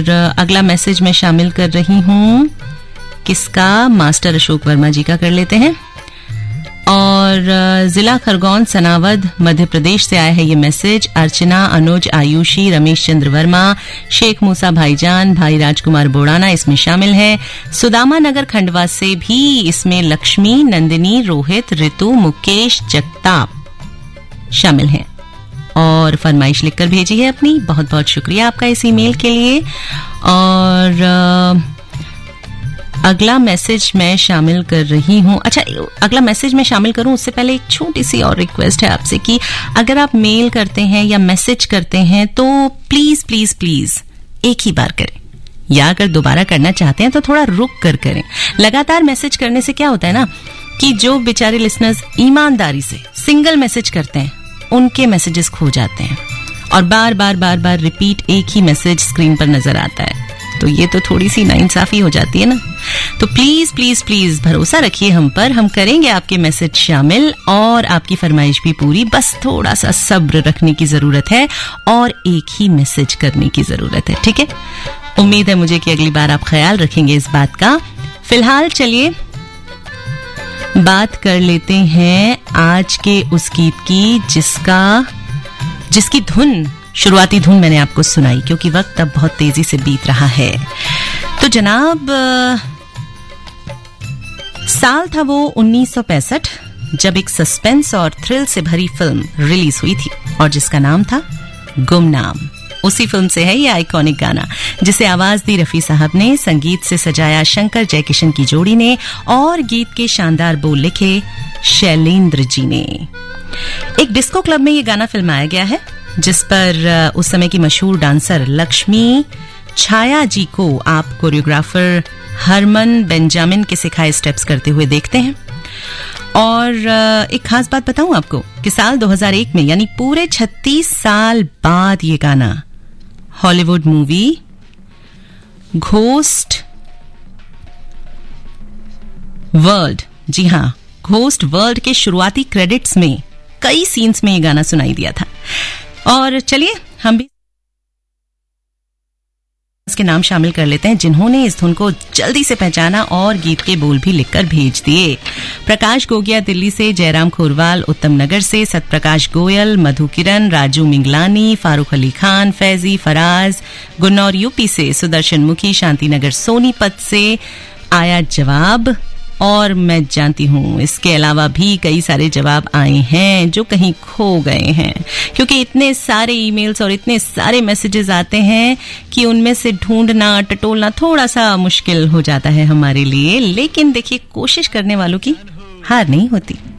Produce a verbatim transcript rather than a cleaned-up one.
और अगला मैसेज मैं शामिल कर रही हूँ, किसका, मास्टर अशोक वर्मा जी का कर लेते हैं। और जिला खरगोन सनावद मध्य प्रदेश से आया है ये मैसेज। अर्चना, अनुज, आयुषी, रमेश चंद्र वर्मा, शेख मूसा भाईजान, भाई राजकुमार बोड़ाना इसमें शामिल है। सुदामा नगर खंडवा से भी इसमें लक्ष्मी, नंदिनी, रोहित, ऋतु, मुकेश, जगताप शामिल हैं और फरमाइश लिखकर भेजी है अपनी। बहुत बहुत शुक्रिया आपका इस ईमेल के लिए। और आ, अगला मैसेज मैं शामिल कर रही हूं। अच्छा, अगला मैसेज मैं शामिल करूं उससे पहले एक छोटी सी और रिक्वेस्ट है आपसे कि अगर आप मेल करते हैं या मैसेज करते हैं तो प्लीज प्लीज प्लीज एक ही बार करें, या अगर दोबारा करना चाहते हैं तो थोड़ा रुक कर करें। लगातार मैसेज करने से क्या होता है ना कि जो बेचारे लिसनर्स ईमानदारी से सिंगल मैसेज करते हैं उनके मैसेजेस खो जाते हैं और बार बार बार बार रिपीट एक ही मैसेज स्क्रीन पर नजर आता है, तो ये तो थोड़ी सी नाइंसाफी हो जाती है ना। तो प्लीज प्लीज प्लीज भरोसा रखिए हम पर, हम करेंगे आपके मैसेज शामिल और आपकी फरमाइश भी पूरी। बस थोड़ा सा सब्र रखने की जरूरत है और एक ही मैसेज करने की जरूरत है, ठीक है। उम्मीद है मुझे कि अगली बार आप ख्याल रखेंगे इस बात का। फिलहाल चलिए बात कर लेते हैं आज के उस गीत की जिसका जिसकी धुन शुरुआती धुन मैंने आपको सुनाई, क्योंकि वक्त अब बहुत तेजी से बीत रहा है। तो जनाब, साल था वो उन्नीस सौ पैंसठ जब एक सस्पेंस और थ्रिल से भरी फिल्म रिलीज हुई थी और जिसका नाम था गुमनाम। उसी फिल्म से है ये आइकॉनिक गाना जिसे आवाज दी रफी साहब ने, संगीत से सजाया शंकर जयकिशन की जोड़ी ने और गीत के शानदार बोल लिखे शैलेंद्र जी ने। एक डिस्को क्लब में ये गाना फिल्माया गया है जिस पर उस समय की मशहूर डांसर लक्ष्मी छाया जी को आप कोरियोग्राफर हरमन बेंजामिन के सिखाए स्टेप्स करते हुए देखते हैं। और एक खास बात बताऊं आपको कि साल दो हज़ार एक में यानी पूरे छत्तीस साल बाद ये गाना हॉलीवुड मूवी घोस्ट वर्ल्ड, जी हां, घोस्ट वर्ल्ड के शुरुआती क्रेडिट्स में कई सीन्स में ये गाना सुनाई दिया था। और चलिए हम भी इसके नाम शामिल कर लेते हैं जिन्होंने इस धुन को जल्दी से पहचाना और गीत के बोल भी लिखकर भेज दिए। प्रकाश गोगिया दिल्ली से, जयराम खोरवाल उत्तम नगर से, सतप्रकाश गोयल, मधु किरण, राजू मिंगलानी, फारूक अली खान, फैजी, फराज गुन्नौर यूपी से, सुदर्शन मुखी शांतिनगर सोनीपत से आया जवाब। और मैं जानती हूं इसके अलावा भी कई सारे जवाब आए हैं जो कहीं खो गए हैं, क्योंकि इतने सारे ईमेल्स और इतने सारे मैसेजेस आते हैं कि उनमें से ढूंढना टटोलना थोड़ा सा मुश्किल हो जाता है हमारे लिए। लेकिन देखिए, कोशिश करने वालों की हार नहीं होती।